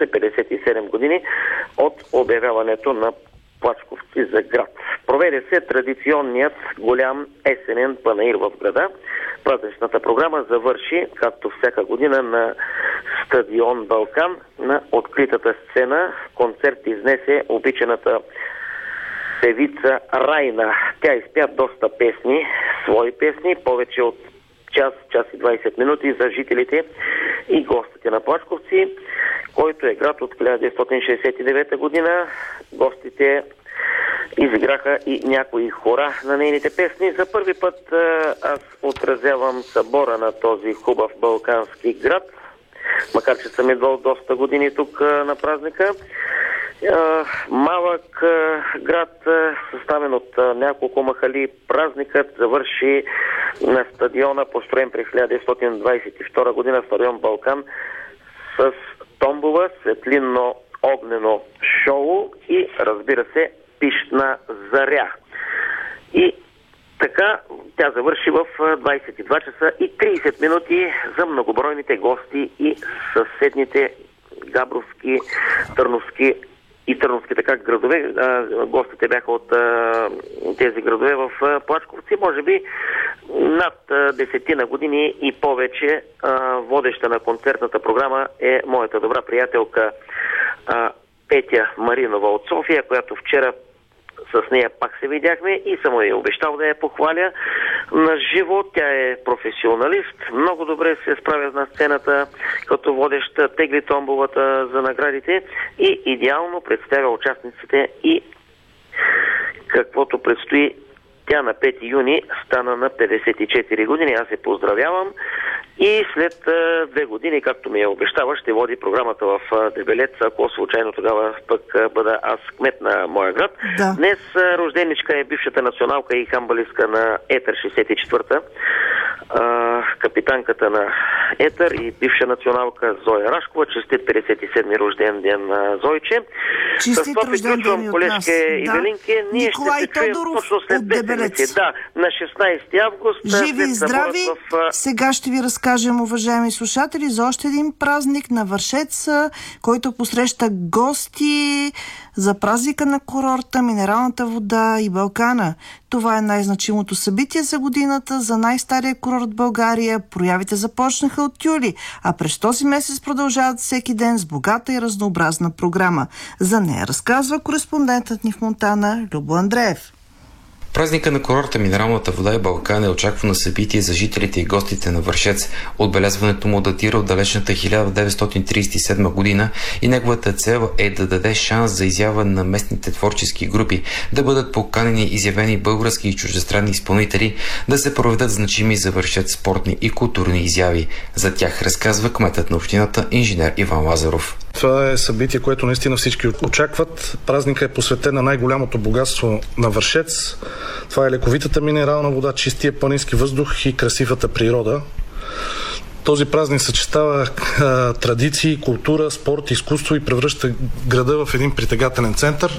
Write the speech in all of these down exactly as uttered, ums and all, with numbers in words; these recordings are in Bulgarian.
се петдесет и седем години от обявяването на Плачковци за град. Проведе се традиционният голям есенен панаир в града. Празничната програма завърши, както всяка година, на стадион Балкан. На откритата сцена концерт изнесе обичаната певица Райна. Тя изпя доста песни, свои песни, повече от час, час и двайсет минути за жителите и гостите на Плачковци, който е град от хиляда деветстотин шейсет и девета година. Гостите изиграха и някои хора на нейните песни. За първи път аз отразявам събора на този хубав балкански град, макар че съм идвал доста години тук на празника. Малък град, съставен от няколко махали. Празникът завърши на стадиона, построен през хиляда деветстотин двайсет и втора година, стадион Балкан, с томбова, светлинно огнено шоу и, разбира се, пищна заря. И така тя завърши в двайсет и два часа и трийсет минути за многобройните гости и съседните габровски, търновски и търновски така градове. Гостите бяха от тези градове в Плачковци. Може би над десетина години и повече водеща на концертната програма е моята добра приятелка Петя Маринова от София, която вчера с нея пак се видяхме и съм я обещал да я похваля на живо. Тя е професионалист, много добре се справя на сцената като водеща, тегли томбовата за наградите и идеално представя участниците и каквото предстои. Тя на пети юни стана на петдесет и четири години. Аз се поздравявам и след а, две години, както ми я обещава, ще води програмата в а, Дебелец, ако случайно тогава пък а, бъда аз кмет на моя град. Да. Днес а, рожденичка е бившата националка и хамбалистка на Етър шейсет и четвърта, а, капитанката на Етър и бивша националка Зоя Рашкова. Честит петдесет и седми рожден ден на Зойче. Честит рожден ден от нас. И да. Велинки. Ние Николай ще се чуем точно след две седмици. Да, на шестнайсети август. Живи и здрави! В... Сега ще ви разкажем, уважаеми слушатели, за още един празник на Вършец, който посреща гости за празника на курорта, минералната вода и Балкана. Това е най-значимото събитие за годината за най-стария курорт в България. Проявите започнаха от юли, а през този месец продължават всеки ден с богата и разнообразна програма. За нея разказва кореспондентът ни в Монтана Любо Андреев. Празника на курорта Минералната вода и Балкан е очаквано събитие за жителите и гостите на Вършец. Отбелязването му датира от далечната хиляда деветстотин трийсет и седма година и неговата цел е да даде шанс за изява на местните творчески групи, да бъдат поканени изявени български и чуждестранни изпълнители, да се проведат значими за Вършец спортни и културни изяви. За тях разказва кметът на общината инженер Иван Лазаров. Това е събитие, което наистина всички очакват. Празника е посветен на най-голямото богатство на Вършец. Това е лековитата минерална вода, чистия планински въздух и красивата природа. Този празник съчетава а, традиции, култура, спорт, изкуство и превръща града в един притегателен център.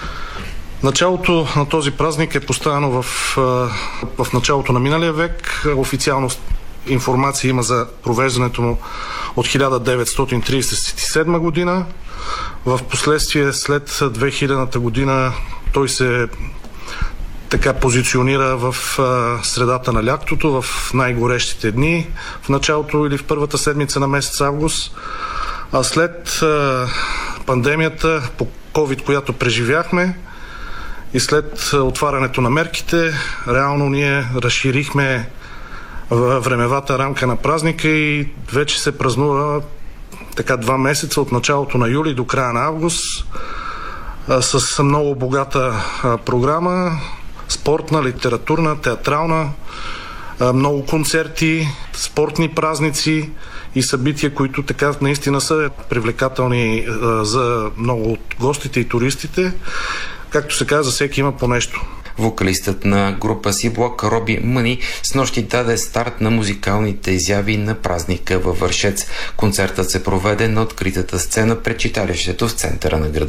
Началото на този празник е поставено в, а, в началото на миналия век. Официално информация има за провеждането му от хиляда деветстотин трийсет и седма година. В последствие след две хилядната година той се така позиционира в а, средата на лятото, в най-горещите дни, в началото или в първата седмица на месец август. А след а, пандемията по COVID, която преживяхме, и след отварянето на мерките, реално ние разширихме времевата рамка на празника и вече се празнува така два месеца от началото на юли до края на август а, с много богата а, програма, спортна, литературна, театрална, а, много концерти, спортни празници и събития, които така наистина са привлекателни а, за много от гостите и туристите. Както се казва, за всеки има по нещо. Вокалистът на група Си-блок Роби Мъни снощи даде старт на музикалните изяви на празника във Вършец. Концертът се проведе на откритата сцена пред читалището в центъра на града.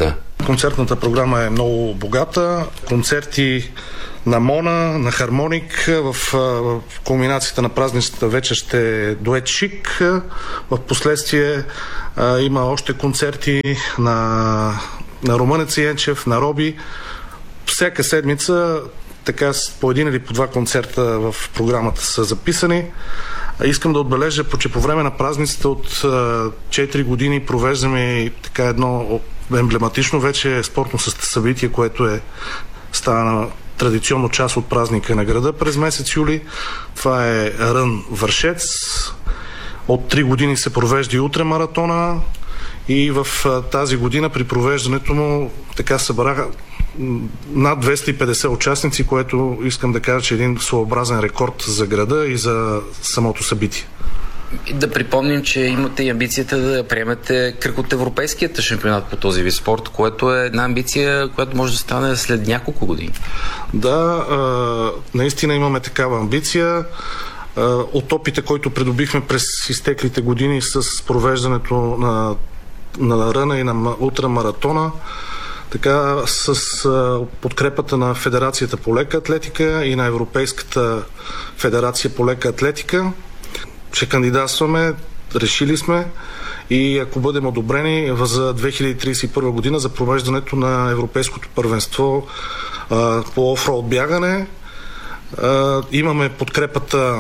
Концертната програма е много богата. Концерти на Мона, на Хармоник. В, в кулминацията на празницата вечер ще е дует Шик. В последствие а, има още концерти на, на Румънец Янчев, на Роби. Всяка седмица така по един или по два концерта в програмата са записани. Искам да отбележа, че по време на празниците от четири години провеждаме така едно емблематично вече спортно събитие, което е стана традиционно част от празника на града през месец юли. Това е Рън Вършец. От три години се провежда и утремаратона и в тази година при провеждането му така събраха над двеста и петдесет участници, което искам да кажа, че е един своеобразен рекорд за града и за самото събитие. Да припомним, че имате и амбицията да приемете кръг от европейският шампионат по този вид спорт, което е една амбиция, която може да стане след няколко години. Да, наистина имаме такава амбиция. От опита, който придобихме през изтеклите години с провеждането на, на ръна и на ултрамаратона, така с а, подкрепата на Федерацията по лека атлетика и на Европейската федерация по лека атлетика, ще кандидатстваме, решили сме и ако бъдем одобрени за две хиляди тридесет и първа година за провеждането на Европейското първенство а, по офроуд бягане. А, имаме подкрепата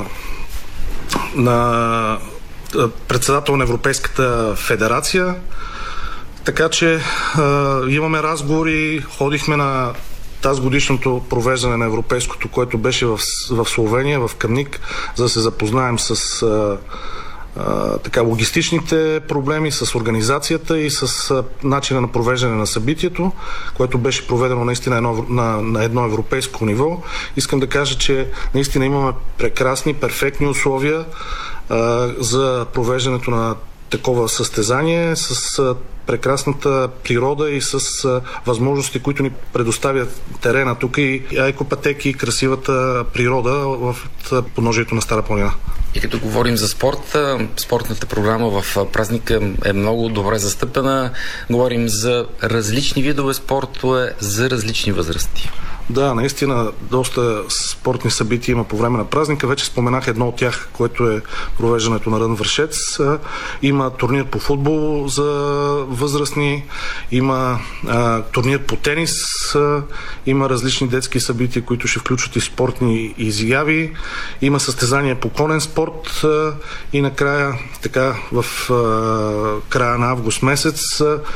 на председател на Европейската федерация. Така че а, имаме разговори, ходихме на тази годишното провеждане на европейското, което беше в, в Словения, в Камник, за да се запознаем с а, а, така, логистичните проблеми, с организацията и с а, начина на провеждане на събитието, което беше проведено наистина едно, на, на едно европейско ниво. Искам да кажа, че наистина имаме прекрасни, перфектни условия а, за провеждането на такова състезание с а, прекрасната природа и с а, възможности, които ни предоставят терена тук и екопътеки и красивата природа в подножието на Стара планина. И като говорим за спорт, спортната програма в празника е много добре застъпена. Говорим за различни видове спортове за различни възрасти. Да, наистина доста спортни събития има по време на празника. Вече споменах едно от тях, което е провеждането на Рън Вършец. Има турнир по футбол за възрастни, има а, турнир по тенис, а, има различни детски събития, които ще включват и спортни изяви, има състезания по конен спорт а, и накрая, така, в а, края на август месец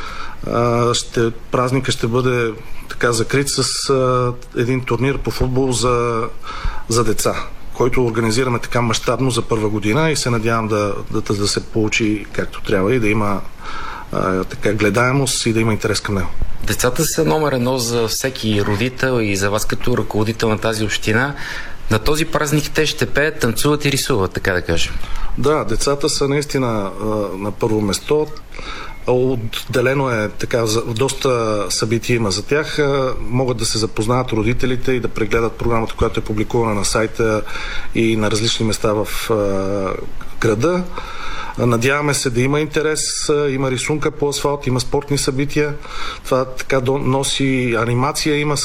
а, ще, празника ще бъде така закрит с а, един турнир по футбол за, за деца, който организираме така мащабно за първа година и се надявам да, да, да се получи както трябва и да има а, така гледаемост и да има интерес към него. Децата са номер едно за всеки родител и за вас като ръководител на тази община. На този празник те ще пеят, танцуват и рисуват, така да кажем. Да, децата са наистина а, на първо место. Отделено е така, доста събития има за тях. Могат да се запознаят родителите и да прегледат програмата, която е публикувана на сайта и на различни места в града. Надяваме се да има интерес, има рисунка по асфалт, има спортни събития. Това така носи анимация, има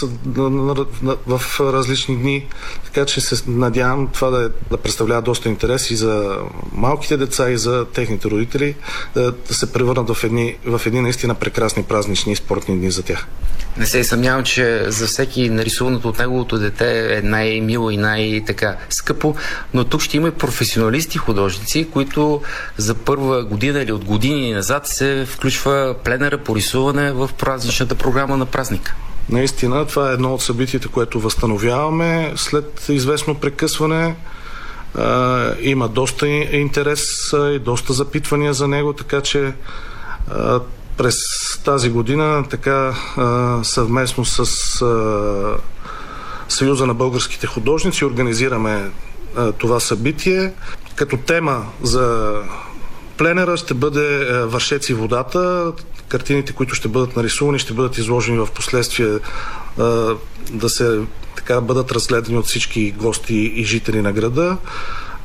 в различни дни. Така че се надявам това да, е, да представлява доста интерес и за малките деца, и за техните родители, да, да се превърнат в едни, в едни наистина прекрасни празнични и спортни дни за тях. Не се съмнявам, че за всеки нарисуваното от неговото дете е най-мило и най-така скъпо, но тук ще има и професионалисти, художници, които за първа година или от години назад се включва пленера по рисуване в празничната програма на празника. Наистина, това е едно от събитията, което възстановяваме след известно прекъсване. А, има доста интерес и доста запитвания за него, така че а, през тази година така а, съвместно с а, Съюза на българските художници организираме а, това събитие. Като тема за пленера ще бъде Вършец и водата. Картините, които ще бъдат нарисувани, ще бъдат изложени в последствие а, да се така бъдат разгледани от всички гости и жители на града.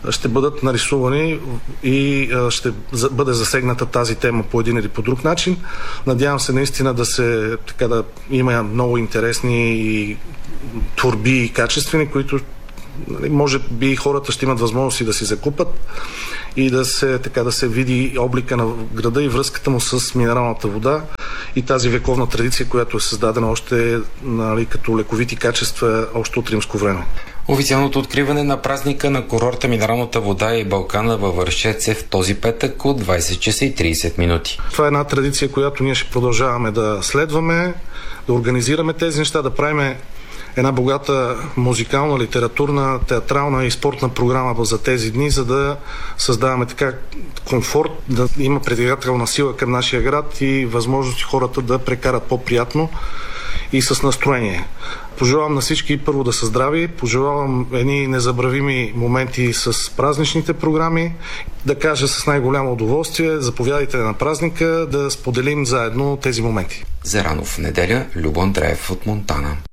ще бъдат нарисувани и ще бъде засегната тази тема по един или по друг начин. Надявам се наистина да се така да има много интересни и творби и качествени, които може би хората ще имат възможност и да си закупат и да се, така, да се види облика на града и връзката му с минералната вода и тази вековна традиция, която е създадена още, нали, като лековити качества още от римско време. Официалното откриване на празника на курорта Минералната вода и Балкана във Вършец е в този петък от двайсет часа и трийсет минути. Това е една традиция, която ние ще продължаваме да следваме, да организираме тези неща, да правим една богата музикална, литературна, театрална и спортна програма за тези дни, за да създаваме така комфорт, да има притегателна сила към нашия град и възможности хората да прекарат по-приятно и с настроение. Пожелавам на всички първо да са здрави, пожелавам едни незабравими моменти с празничните програми, да кажа с най-голямо удоволствие, заповядайте на празника, да споделим заедно тези моменти. За рано в неделя, Любо Андреев от Монтана.